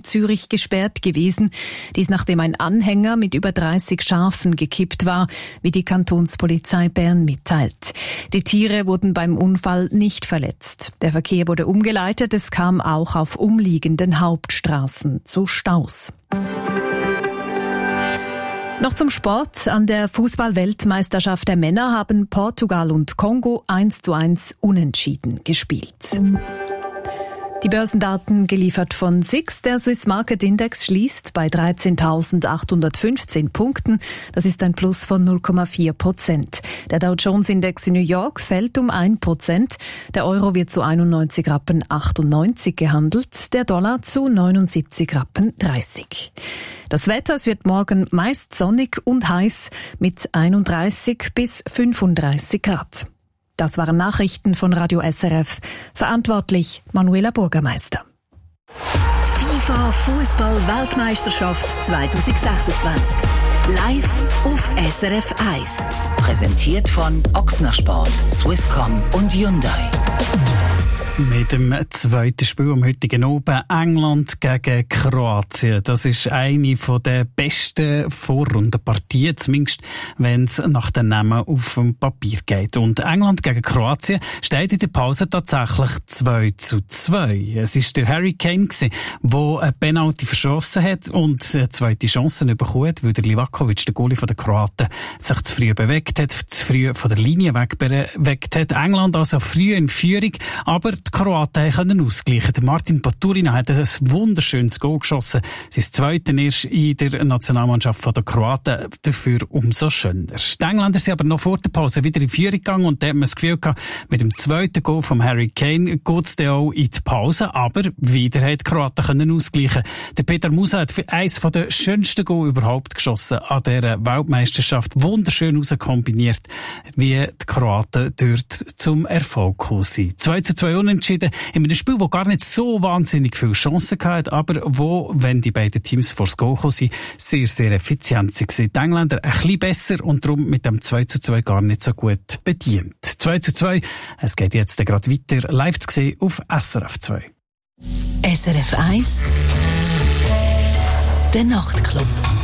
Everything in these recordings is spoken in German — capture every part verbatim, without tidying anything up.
Zürich gesperrt gewesen. Dies nachdem ein Anhänger mit über dreißig Schafen gekippt war, wie die Kantonspolizei Bern mitteilt. Die Tiere wurden beim Unfall nicht verletzt. Der Verkehr wurde umgeleitet, es kam auch auf umliegenden Hauptstraßen zu Staus. Noch zum Sport. An der Fußball-Weltmeisterschaft der Männer haben Portugal und Kongo eins zu eins unentschieden gespielt. Die Börsendaten geliefert von S I X. Der Swiss Market Index schließt bei dreizehntausendachthundertfünfzehn Punkten. Das ist ein Plus von null Komma vier Prozent. Der Dow Jones Index in New York fällt um ein Prozent. Der Euro wird zu einundneunzig Rappen achtundneunzig gehandelt. Der Dollar zu neunundsiebzig Rappen dreißig. Das Wetter, es wird morgen meist sonnig und heiß mit einunddreißig bis fünfunddreißig Grad. Das waren Nachrichten von Radio S R F. Verantwortlich Manuela Bürgermeister. Die FIFA Fußball-Weltmeisterschaft zwanzig sechsundzwanzig. Live auf S R F eins. Präsentiert von Ochsner Sport, Swisscom und Hyundai. Mit dem zweiten Spiel am heutigen Abend England gegen Kroatien. Das ist eine der besten Vorrundenpartien, zumindest wenn es nach den Namen auf dem Papier geht. Und England gegen Kroatien steht in der Pause tatsächlich zwei zu zwei. Es war der Harry Kane, der eine Penalty verschossen hat und eine zweite Chance bekommen hat, weil der Livakovic, der Goalie der Kroaten, sich zu früh bewegt hat, zu früh von der Linie wegbewegt hat. England also früh in Führung, aber die Kroaten können ausgleichen. Martin Baturina hat ein wunderschönes Goal geschossen. Sein zweites erst in der Nationalmannschaft der Kroaten, dafür umso schöner. Die Engländer sind aber noch vor der Pause wieder in Führung gegangen und da hat man das Gefühl gehabt, mit dem zweiten Goal von Harry Kane geht es dann auch in die Pause, aber wieder hat die Kroaten können ausgleichen. Der Peter Musa hat eines der schönsten Goal überhaupt geschossen an dieser Weltmeisterschaft. Wunderschön rauskombiniert, wie die Kroaten dort zum Erfolg gekommen sind. zwei zu zwei unentschieden in einem Spiel, das gar nicht so wahnsinnig viele Chancen hatte, aber wo, wenn die beiden Teams vor das Goal gekommen sind, sehr, sehr effizient waren. Die Engländer ein bisschen besser und darum mit dem zwei zu zwei gar nicht so gut bedient. zwei zu zwei, es geht jetzt gerade weiter, live zu sehen auf S R F zwei. S R F eins, der Nachtclub.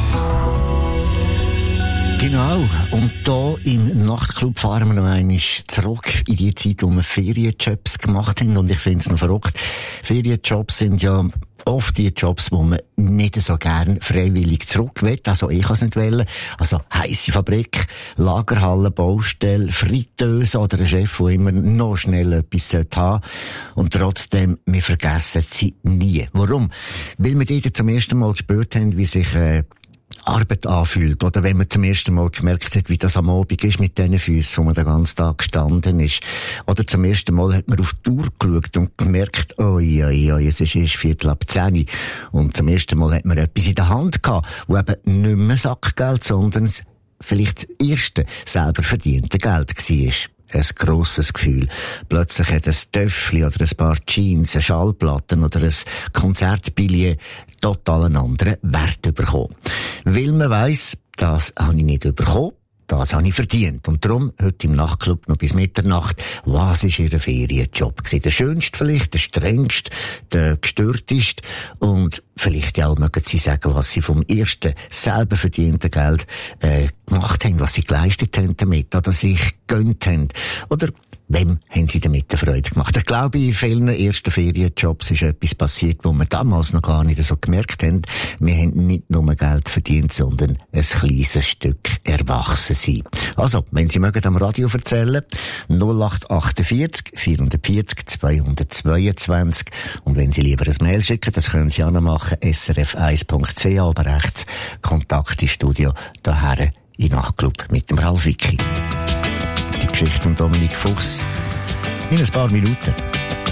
Genau. Und hier im Nachtclub fahren wir noch einmal zurück in die Zeit, wo wir Ferienjobs gemacht haben. Und ich finde es noch verrückt. Ferienjobs sind ja oft die Jobs, wo man nicht so gern freiwillig zurück will. Also ich kann es nicht wollen. Also heisse Fabrik, Lagerhalle, Baustelle, Fritteuse oder ein Chef, der immer noch schnell etwas haben sollte. Und trotzdem, wir vergessen sie nie. Warum? Weil wir dort zum ersten Mal gespürt haben, wie sich äh, Arbeit anfühlt. Oder wenn man zum ersten Mal gemerkt hat, wie das am Abend ist mit diesen Füßen, wo man den ganzen Tag gestanden ist. Oder zum ersten Mal hat man auf die Uhr geschaut und gemerkt, oi, oi, oi, es ist erst Viertel ab zehn. Und zum ersten Mal hat man etwas in der Hand gehabt, wo eben nicht mehr Sackgeld, sondern vielleicht das erste selber verdiente Geld war. Ein grosses Gefühl. Plötzlich hat ein Töffli oder ein paar Jeans, eine Schallplatte oder ein Konzertbillett total einen anderen Wert bekommen. Weil man weiss, das habe ich nicht bekommen, das habe ich verdient. Und darum, heute im Nachtclub noch bis Mitternacht, was war Ihr Ferienjob gewesen? Der schönste vielleicht, der strengste, der gestörteste und vielleicht ja auch mögen Sie sagen, was Sie vom ersten selber verdienten Geld äh, gemacht haben, was Sie geleistet haben damit oder sich gönnt haben. Oder wem haben Sie damit eine Freude gemacht? Ich glaube, in vielen ersten Ferienjobs ist etwas passiert, wo wir damals noch gar nicht so gemerkt haben. Wir haben nicht nur Geld verdient, sondern ein kleines Stück erwachsen sein. Also, wenn Sie mögen am Radio erzählen, null acht achtundvierzig vierhundertvierzig zweihundertzweiundzwanzig. Und wenn Sie lieber ein Mail schicken, das können Sie auch noch machen, s r f eins punkt c h, aber rechts Kontakt ins Studio, daher in Nachtclub mit dem Ralf Wicki. Die Geschichte von Dominik Fuchs in ein paar Minuten.